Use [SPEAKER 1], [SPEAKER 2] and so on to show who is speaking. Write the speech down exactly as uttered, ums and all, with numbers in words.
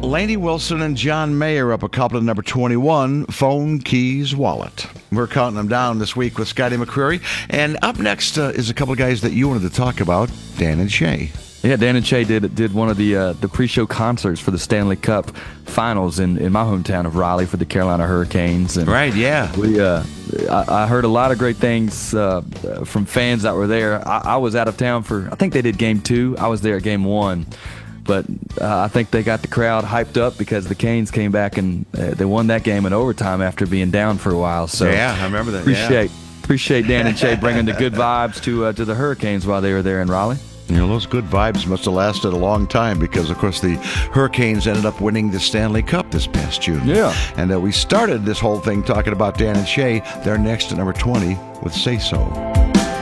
[SPEAKER 1] Lainey Wilson and John Mayer up a couple of number twenty-one, Phone, Keys, Wallet. We're counting them down this week with Scotty McCreery. And up next uh, is a couple of guys that you wanted to talk about, Dan and Shay.
[SPEAKER 2] Yeah, Dan and Shay did did one of the uh, the pre-show concerts for the Stanley Cup Finals in, in my hometown of Raleigh for the Carolina Hurricanes. And
[SPEAKER 1] right, yeah.
[SPEAKER 2] We uh, I, I heard a lot of great things uh, from fans that were there. I, I was out of town for, I think they did game two. I was there at game one. But uh, I think they got the crowd hyped up because the Canes came back and uh, they won that game in overtime after being down for a while. So
[SPEAKER 1] yeah, I remember that.
[SPEAKER 2] Appreciate
[SPEAKER 1] yeah.
[SPEAKER 2] appreciate Dan and Shay bringing the good vibes to uh, to the Hurricanes while they were there in Raleigh.
[SPEAKER 1] You know, those good vibes must have lasted a long time because, of course, the Hurricanes ended up winning the Stanley Cup this past June.
[SPEAKER 2] Yeah.
[SPEAKER 1] And uh, we started this whole thing talking about Dan and Shay. They're next at number twenty with Say So.